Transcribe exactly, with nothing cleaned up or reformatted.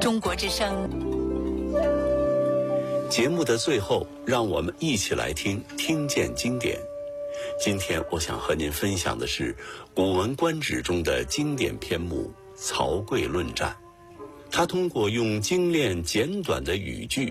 中国之声。 节目的最后，让我们一起来听听见经典。今天我想和您分享的是《古文观止》中的经典篇目《曹刿论战》。他通过用精炼简短的语句，